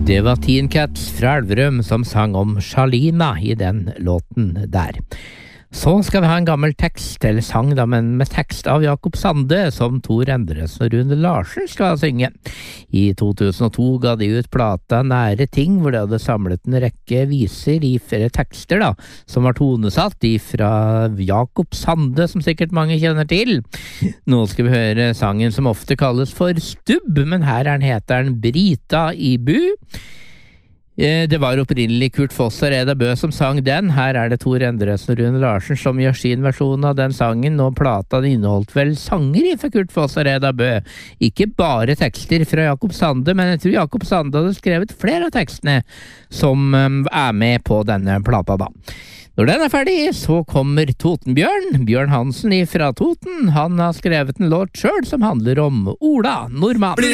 Det var Teen Cats fra Elverum som sang om Shalina i den låten der. Så skal vi ha en gammel tekst, eller sang da, men med tekst av Jakob Sande, som Tor Endresen og Rune Larsen skal synge. I 2002 ga de ut plata Nære ting, hvor de hadde samlet en rekke viser i flere tekster da, som var tonesatt fra Jakob Sande, som sikkert mange kjenner til. Nå skal vi høre sangen som ofte kalles for Stubb, men her heter den Brita i Bu. Det var opprinnelig Kurt Foss og Reda Bø som sang den. Her det Tor Endresen og Rune Larsen som gjør sin versjon av den sangen, og plata inneholdt vel sanger fra Kurt Foss og Reda Bø. Ikke bare tekster fra Jakob Sande, men jeg tror Jakob Sande hadde skrevet flere av tekstene som med på denne plata da. Når den ferdig, så kommer Totenbjørn, Bjørn Hansen fra Toten. Han har skrevet en låt selv som handler om Ola Nordmann.